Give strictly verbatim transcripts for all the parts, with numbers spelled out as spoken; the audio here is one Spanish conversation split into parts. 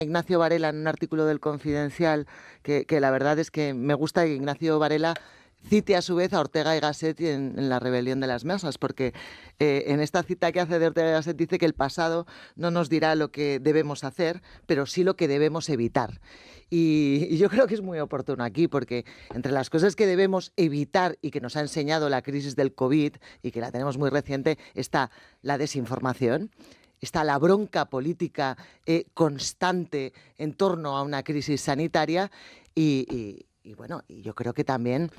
Ignacio Varela en un artículo del Confidencial, que, que la verdad es que me gusta que Ignacio Varela cite a su vez a Ortega y Gasset en, en la rebelión de las masas, porque eh, en esta cita que hace de Ortega y Gasset dice que el pasado no nos dirá lo que debemos hacer, pero sí lo que debemos evitar. Y, y yo creo que es muy oportuno aquí, porque entre las cosas que debemos evitar y que nos ha enseñado la crisis del COVID, y que la tenemos muy reciente, está la desinformación, está la bronca política eh, constante en torno a una crisis sanitaria y, y, y bueno, yo creo que también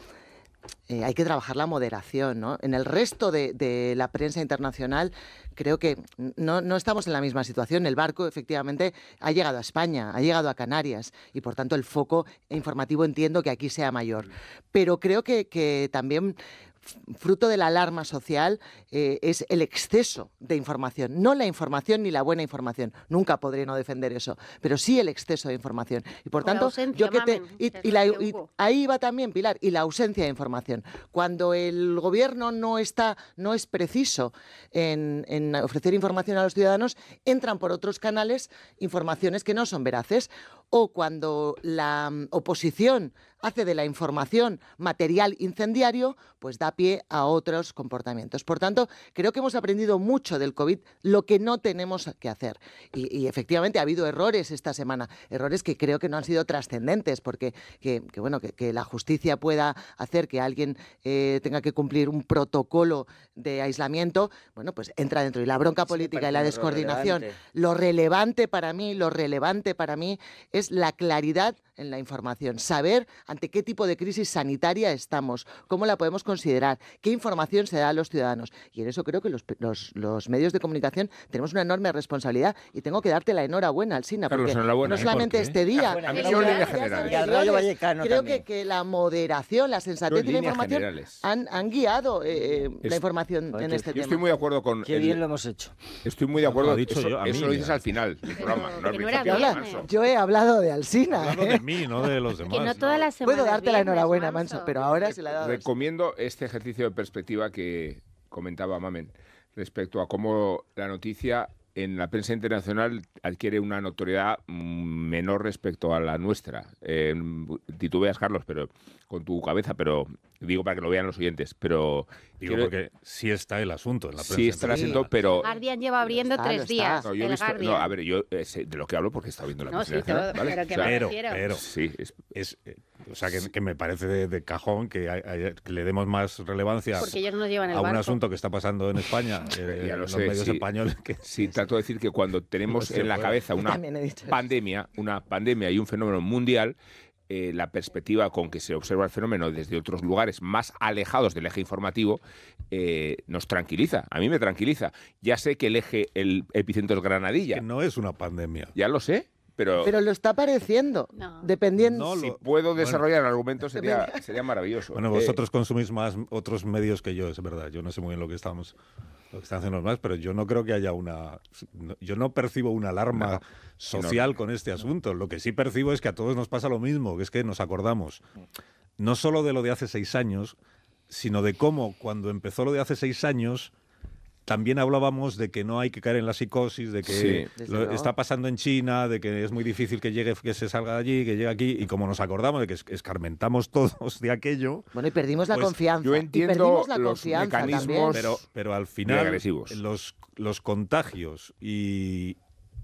eh, hay que trabajar la moderación, ¿no? En el resto de, de la prensa internacional creo que no, no estamos en la misma situación. El barco efectivamente ha llegado a España, ha llegado a Canarias y por tanto el foco informativo entiendo que aquí sea mayor. Pero creo que, que también fruto de la alarma social eh, es el exceso de información, no la información ni la buena información, nunca podré no defender eso, pero sí el exceso de información. Y por tanto, ausencia, yo que te mamen, y, que y es la, lo que y hubo. ahí va también Pilar, y la ausencia de información. Cuando el gobierno no está, no es preciso en, en ofrecer información a los ciudadanos, entran por otros canales informaciones que no son veraces. O cuando la um, oposición hace de la información material incendiario, pues da pie a otros comportamientos. Por tanto, creo que hemos aprendido mucho del COVID, lo que no tenemos que hacer. Y, y efectivamente ha habido errores esta semana, errores que creo que no han sido trascendentes, porque que, que, bueno, que, que la justicia pueda hacer que alguien eh, tenga que cumplir un protocolo de aislamiento, bueno, pues entra dentro. Y la bronca política y la descoordinación, lo relevante para mí, lo relevante para mí es la claridad en la información, saber ante qué tipo de crisis sanitaria estamos, cómo la podemos considerar, qué información se da a los ciudadanos. Y en eso creo que los, los, los medios de comunicación tenemos una enorme responsabilidad y tengo que darte la enhorabuena, Alsina, Carlos, porque enhorabuena, no solamente ¿eh? este día, A mí sino yo en ya- líneas ya generales. sabes, Y al Rayo Vallecano creo también. que, que la moderación, la Yo sensatez en y la líneas información generales. han, han guiado eh, Es- la información Joder, en que este Yo tema. estoy muy de acuerdo con... Qué el- bien lo hemos hecho. Estoy muy de acuerdo. Lo he dicho eso yo, a eso mí, lo dices ya. al final del programa. que No no al era principio. Habla- viernes. yo he hablado de Alsina. Hablando ¿eh? de mí, no de los demás. Que no ¿no? toda la semana. Puedo es darte la viernes, enhorabuena, Manso. Manso, pero ahora se la he dado. Recomiendo este ejercicio de perspectiva que comentaba Mamen respecto a cómo la noticia en la prensa internacional adquiere una notoriedad menor respecto a la nuestra. Eh, titubeas, Carlos, pero con tu cabeza, pero digo para que lo vean los oyentes, pero Digo, quiero- porque sí está el asunto en la prensa. sí está el internacional. asunto, pero Guardian lleva abriendo está, lo tres está. días. no, yo he el visto, Guardian. no, a ver, yo eh, sé de lo que hablo porque he estado viendo la No, prensa sí, internacional, todo, ¿vale? pero que O sea, me Pero, refiero. pero, sí, es- es, eh, o sea, que, que me parece de, de cajón que, hay- hay- que le demos más relevancia Porque ellos nos llevan el a un barco. asunto que está pasando en España, eh, Ya en lo los sé, medios sí. españoles. Que, Sí, trato de decir que cuando tenemos No se en la puede. cabeza Yo una también he dicho eso. pandemia, una pandemia y un fenómeno mundial, eh, la perspectiva con que se observa el fenómeno desde otros lugares más alejados del eje informativo eh, nos tranquiliza. A mí me tranquiliza. Ya sé que el eje, el epicentro es Granadilla. que no es una pandemia. Ya lo sé, pero, Pero lo está pareciendo, No. dependiendo. No si lo- puedo bueno. desarrollar el argumento sería, sería maravilloso. Bueno, Eh, vosotros consumís más otros medios que yo, es verdad. Yo no sé muy bien lo que estamos, lo que están haciendo los demás, pero yo no creo que haya una, no- yo no percibo una alarma No, social con este asunto. Lo que sí percibo es que a todos nos pasa lo mismo, que es que nos acordamos no solo de lo de hace seis años, sino de cómo cuando empezó lo de hace seis años también hablábamos de que no hay que caer en la psicosis, de que Sí. Desde lo luego. está pasando en China, de que es muy difícil que llegue, que se salga de allí, que llegue aquí, y como nos acordamos de que es- escarmentamos todos de aquello, Bueno, y perdimos la Pues, confianza. yo y entiendo perdimos la los confianza mecanismos también. pero, pero al muy final agresivos. los, los contagios y,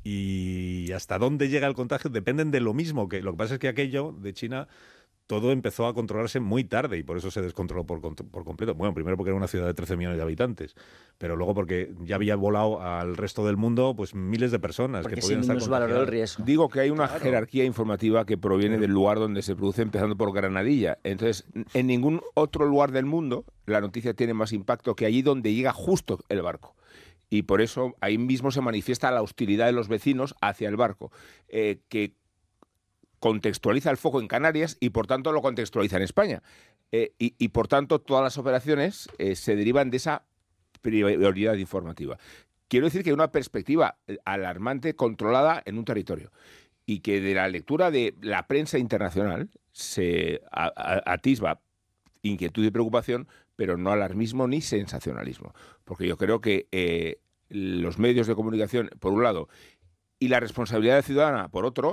y hasta dónde llega el contagio dependen de lo mismo, que lo que pasa es que aquello de China todo empezó a controlarse muy tarde y por eso se descontroló por, con- por completo. Bueno, primero porque era una ciudad de trece millones de habitantes, pero luego porque ya había volado al resto del mundo pues miles de personas Porque que se podían estar minusvaloró el contagiadas. riesgo. Digo que hay una Claro. jerarquía informativa que proviene del lugar donde se produce, empezando por Granadilla. Entonces, en ningún otro lugar del mundo la noticia tiene más impacto que allí donde llega justo el barco. Y por eso ahí mismo se manifiesta la hostilidad de los vecinos hacia el barco, eh, que contextualiza el foco en Canarias y por tanto lo contextualiza en España. Eh, y, y por tanto todas las operaciones eh, se derivan de esa prioridad informativa. Quiero decir que hay una perspectiva eh, alarmante controlada en un territorio y que de la lectura de la prensa internacional se a- a- atisba inquietud y preocupación, pero no alarmismo ni sensacionalismo. Porque yo creo que eh, los medios de comunicación, por un lado, y la responsabilidad ciudadana, por otro,